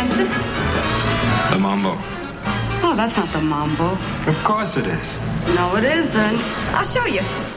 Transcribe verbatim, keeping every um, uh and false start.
is it? The mambo. Oh, that's not the mambo. Of course it is. No, it isn't. I'll show you.